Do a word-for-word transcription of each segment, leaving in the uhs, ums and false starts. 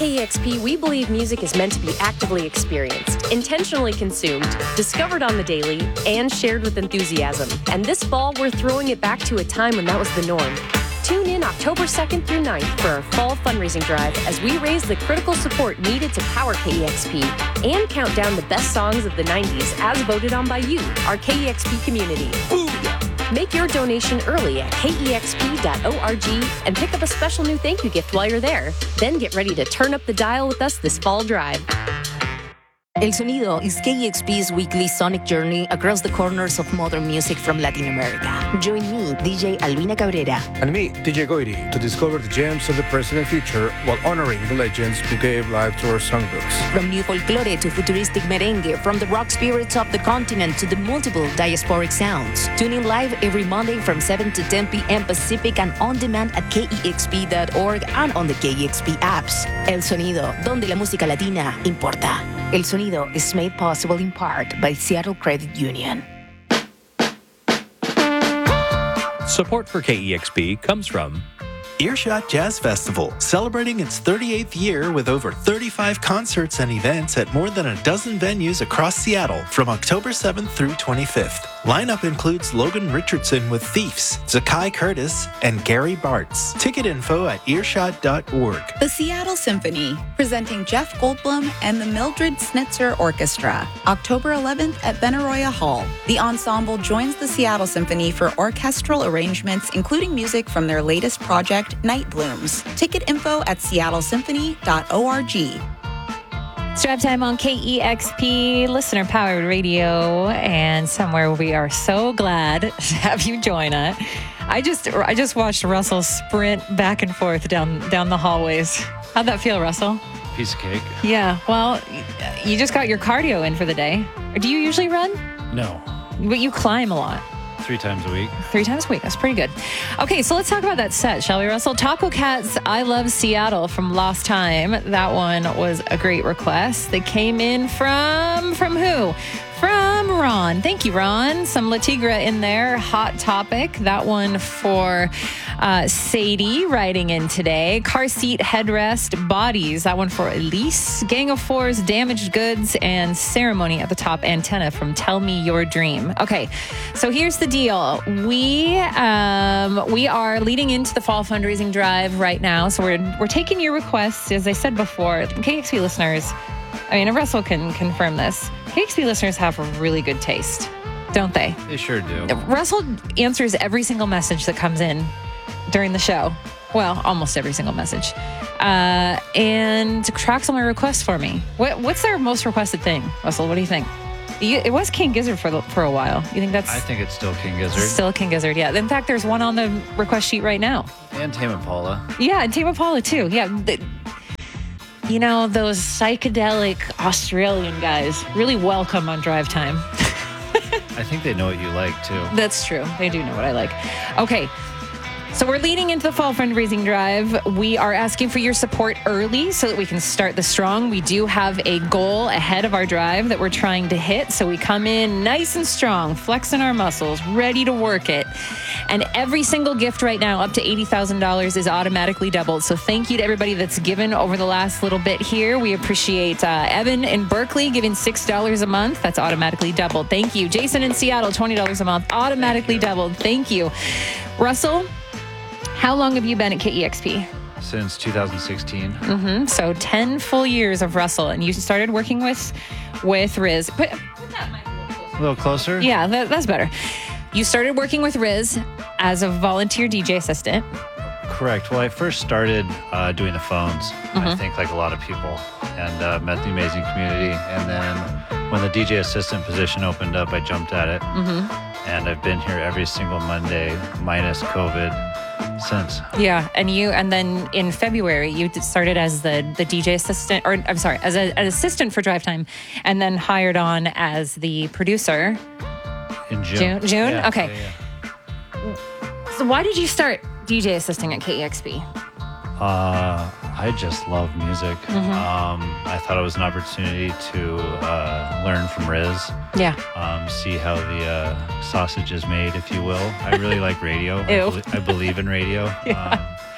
K E X P, we believe music is meant to be actively experienced, intentionally consumed, discovered on the daily, and shared with enthusiasm. And this fall, we're throwing it back to a time when that was the norm. Tune in October second through ninth for our fall fundraising drive as we raise the critical support needed to power K E X P and count down the best songs of the nineties as voted on by you, our K E X P community. Booyah! Make your donation early at K E X P dot org and pick up a special new thank you gift while you're there. Then get ready to turn up the dial with us this fall drive. El Sonido is K E X P's weekly sonic journey across the corners of modern music from Latin America. Join me, D J Albina Cabrera. And me, D J Goiri, to discover the gems of the present and future while honoring the legends who gave life to our songbooks. From new folklore to futuristic merengue, from the rock spirits of the continent to the multiple diasporic sounds. Tune in live every Monday from seven to ten p.m. Pacific and on demand at K E X P dot org and on the K E X P apps. El Sonido, donde la música latina importa. El Sonido is made possible in part by Seattle Credit Union. Support for K E X P comes from Earshot Jazz Festival, celebrating its thirty-eighth year with over thirty-five concerts and events at more than a dozen venues across Seattle from October seventh through twenty-fifth. Lineup includes Logan Richardson with Thieves, Zakai Curtis, and Gary Bartz. Ticket info at earshot dot org. The Seattle Symphony, presenting Jeff Goldblum and the Mildred Snitzer Orchestra, October eleventh at Benaroya Hall. The ensemble joins the Seattle Symphony for orchestral arrangements, including music from their latest project, Night Blooms. Ticket info at seattle symphony dot org. It's drive time on K E X P, listener-powered radio, and somewhere we are so glad to have you join us. I just I just watched Russell sprint back and forth down down the hallways. How'd that feel, Russell? Piece of cake. Yeah, well, you just got your cardio in for the day. Do you usually run? No. But you climb a lot. Three times a week. Three times a week. That's pretty good. Okay, so let's talk about that set, shall we, Russell? Taco Cat's I Love Seattle from Lost Time. That one was a great request. They came in from, from who? From Ron. Thank you, Ron. Some La Tigra in there. Hot Topic. That one for uh, Sadie writing in today. Car Seat Headrest Bodies. That one for Elise. Gang of Fours, Damaged Goods, and Ceremony at the top. Antenna from Tell Me Your Dream. Okay, so here's the deal. We um, we are leading into the fall fundraising drive right now. So we're we're taking your requests. As I said before, K X P listeners, I mean, Russell can confirm this. K X P listeners have a really good taste, don't they? They sure do. Russell answers every single message that comes in during the show. Well, almost every single message. Uh, and tracks all my requests for me. What, what's their most requested thing, Russell? What do you think? You, it was King Gizzard for the, for a while. You think that's... I think it's still King Gizzard. Still King Gizzard, yeah. In fact, there's one on the request sheet right now. And Tame Impala. Yeah, and Tame Impala, too. Yeah, the, you know, those psychedelic Australian guys really welcome on drive time. I think they know what you like, too. That's true. They do know what I like. Okay. So we're leading into the fall fundraising drive. We are asking for your support early so that we can start the strong. We do have a goal ahead of our drive that we're trying to hit. So we come in nice and strong, flexing our muscles, ready to work it. And every single gift right now up to eighty thousand dollars is automatically doubled. So thank you to everybody that's given over the last little bit here. We appreciate uh, Evan in Berkeley giving six dollars a month. That's automatically doubled. Thank you. Jason in Seattle, twenty dollars a month. Automatically Thank doubled. Thank you. Russell, how long have you been at K E X P? Since two thousand sixteen. Mm-hmm. So ten full years of Russell. And you started working with, with Riz. Put, put that mic a little closer. A little closer? Yeah, that, that's better. You started working with Riz as a volunteer D J assistant. Correct. Well, I first started uh, doing the phones, Mm-hmm. I think like a lot of people, and uh, met the amazing community. And then when the D J assistant position opened up, I jumped at it. Mm-hmm. And I've been here every single Monday, minus COVID, since. Yeah, and you, and then in February, you started as the, the D J assistant, or I'm sorry, as a, an assistant for Drive Time, and then hired on as the producer. In June. June? June? Yeah, okay. Yeah, yeah. So why did you start D J assisting at K E X P? Uh, I just love music. Mm-hmm. Um, I thought it was an opportunity to uh, learn from Riz. Yeah. Um, see how the uh, sausage is made, if you will. I really like radio. I, Ew. be- I believe in radio. Yeah. Um,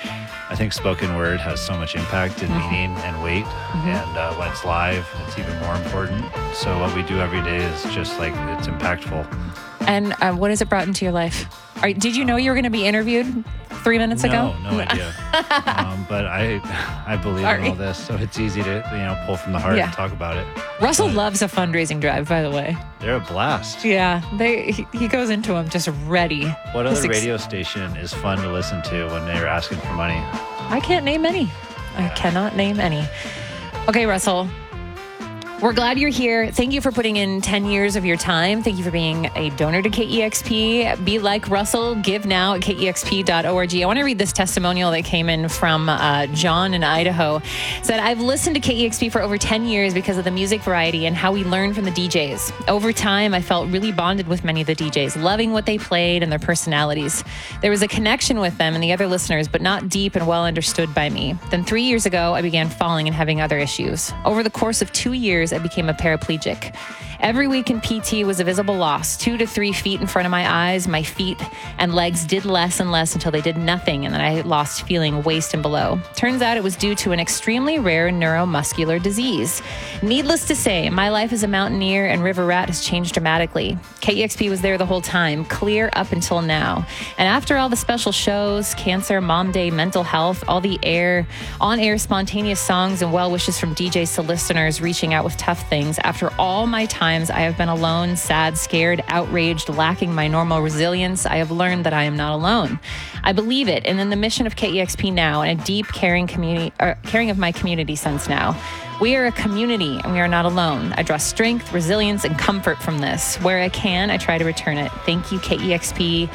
I think spoken word has so much impact and Mm-hmm. meaning and weight. Mm-hmm. And uh, when it's live, it's even more important. So what we do every day is just like, it's impactful. And uh, what has it brought into your life? Are, did you know you were going to be interviewed three minutes ago? No, no idea. um, but I I believe Sorry. in all this, so it's easy to, you know, pull from the heart Yeah. and talk about it. Russell But loves a fundraising drive, by the way. They're a blast. Yeah, they he, he goes into them just ready. What Just other ex- radio station is fun to listen to when they're asking for money? I can't name any. I cannot name any. Okay, Russell. We're glad you're here. Thank you for putting in ten years of your time. Thank you for being a donor to K E X P. Be like Russell. Give now at K E X P dot org. I want to read this testimonial that came in from uh, John in Idaho. It said, I've listened to K E X P for over ten years because of the music variety and how we learn from the D Js. Over time, I felt really bonded with many of the D Js, loving what they played and their personalities. There was a connection with them and the other listeners, but not deep and well understood by me. Then three years ago, I began falling and having other issues. Over the course of two years, I became a paraplegic. Every week in P T was a visible loss. Two to three feet in front of my eyes, my feet and legs did less and less until they did nothing, and then I lost feeling waist and below. Turns out it was due to an extremely rare neuromuscular disease. Needless to say, my life as a mountaineer and river rat has changed dramatically. K E X P was there the whole time, clear up until now. And after all the special shows, Cancer, Mom Day, Mental Health, all the air, on-air spontaneous songs and well wishes from D Js to listeners reaching out with tough things, after all my times I have been alone, sad, scared, outraged, lacking my normal resilience, I have learned that I am not alone. I believe it, and in the mission of K E X P Now and a deep caring community, or caring of my community sense now. We are a community and we are not alone. I draw strength, resilience, and comfort from this. Where I can, I try to return it. Thank you, K E X P,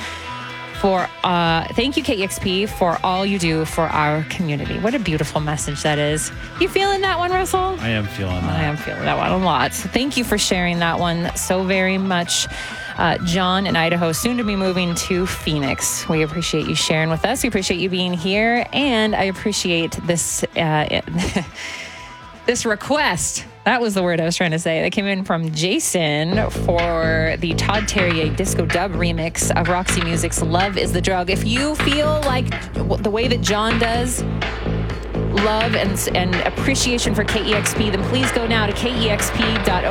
for uh, thank you, K E X P, for all you do for our community. What a beautiful message that is. You feeling that one, Russell? I am feeling that. I am feeling that one a lot. So thank you for sharing that one so very much. Uh, John in Idaho, soon to be moving to Phoenix. We appreciate you sharing with us. We appreciate you being here. And I appreciate this uh, this request. That was the word I was trying to say. That came in from Jason for the Todd Terje Disco Dub remix of Roxy Music's Love is the Drug. If you feel like the way that John does, love and, and appreciation for K E X P, then please go now to K E X P dot org.